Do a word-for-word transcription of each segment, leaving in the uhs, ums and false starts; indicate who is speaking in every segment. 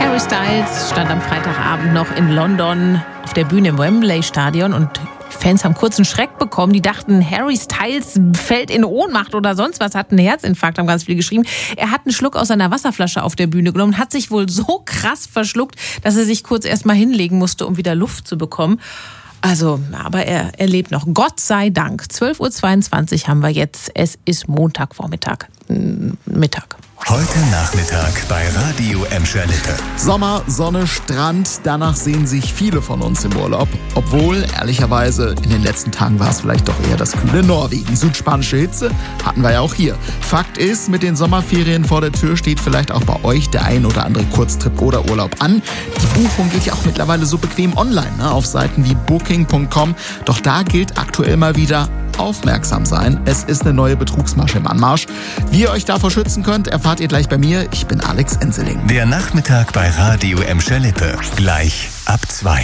Speaker 1: Harry Styles stand am Freitagabend noch in London auf der Bühne im Wembley-Stadion und Fans haben kurz einen Schreck bekommen. Die dachten, Harry Styles fällt in Ohnmacht oder sonst was, hat einen Herzinfarkt, haben ganz viele geschrieben. Er hat einen Schluck aus seiner Wasserflasche auf der Bühne genommen, hat sich wohl so krass verschluckt, dass er sich kurz erst mal hinlegen musste, um wieder Luft zu bekommen. Also, aber er, er lebt noch. Gott sei Dank. zwölf Uhr zweiundzwanzig haben wir jetzt. Es ist Montagvormittag. Mittag.
Speaker 2: Heute Nachmittag bei Radio Emscher Lippe.
Speaker 3: Sommer, Sonne, Strand, danach sehen sich viele von uns im Urlaub. Obwohl, ehrlicherweise, in den letzten Tagen war es vielleicht doch eher das kühle Norwegen. Südspanische Hitze hatten wir ja auch hier. Fakt ist, mit den Sommerferien vor der Tür steht vielleicht auch bei euch der ein oder andere Kurztrip oder Urlaub an. Die Buchung geht ja auch mittlerweile so bequem online, ne, auf Seiten wie booking punkt com. Doch da gilt aktuell mal wieder: aufmerksam sein. Es ist eine neue Betrugsmasche im Anmarsch. Wie ihr euch davor schützen könnt, erfahrt ihr gleich bei mir. Ich bin Alex Enseling.
Speaker 2: Der Nachmittag bei Radio Emscher Lippe. Gleich ab zwei.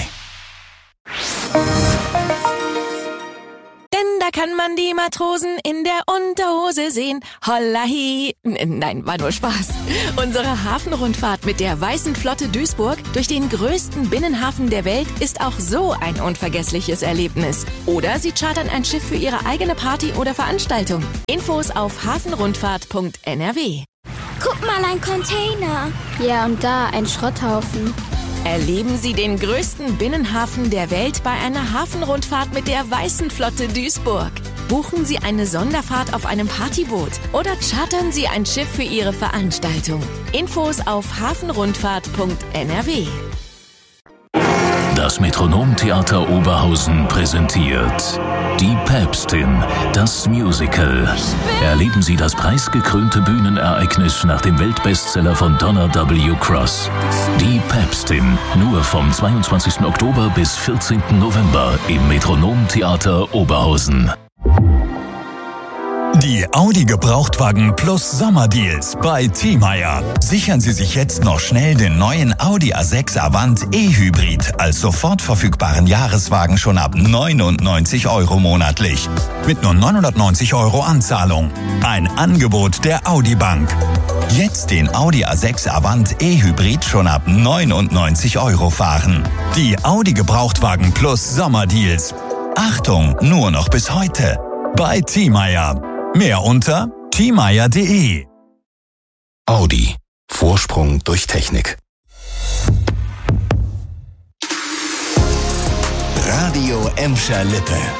Speaker 4: Denn da kann man die Matrosen in der Unterhose sehen. Hollahi. Nein, war nur Spaß. Unsere Hafenrundfahrt mit der Weißen Flotte Duisburg durch den größten Binnenhafen der Welt ist auch so ein unvergessliches Erlebnis. Oder Sie chartern ein Schiff für Ihre eigene Party oder Veranstaltung. Infos auf hafenrundfahrt punkt n r w.
Speaker 5: Guck mal, ein Container. Ja, und da ein Schrotthaufen.
Speaker 4: Erleben Sie den größten Binnenhafen der Welt bei einer Hafenrundfahrt mit der Weißen Flotte Duisburg. Buchen Sie eine Sonderfahrt auf einem Partyboot oder chartern Sie ein Schiff für Ihre Veranstaltung. Infos auf hafenrundfahrt punkt n r w.
Speaker 6: Das Metronomtheater Oberhausen präsentiert Die Päpstin, das Musical. Erleben Sie das preisgekrönte Bühnenereignis nach dem Weltbestseller von Donna W. Cross. Die Päpstin, nur vom zweiundzwanzigsten Oktober bis vierzehnten November im Metronomtheater Oberhausen.
Speaker 7: Die Audi Gebrauchtwagen Plus Sommerdeals bei Thiemeyer. Sichern Sie sich jetzt noch schnell den neuen Audi A sechs Avant E-Hybrid als sofort verfügbaren Jahreswagen schon ab neunundneunzig Euro monatlich. Mit nur neunhundertneunzig Euro Anzahlung. Ein Angebot der Audi Bank. Jetzt den Audi A sechs Avant E-Hybrid schon ab neunundneunzig Euro fahren. Die Audi Gebrauchtwagen Plus Sommerdeals. Achtung, nur noch bis heute. Bei Thiemeyer. Mehr unter thiemeyer punkt de.
Speaker 2: Audi. Vorsprung durch Technik. Radio Emscher Lippe.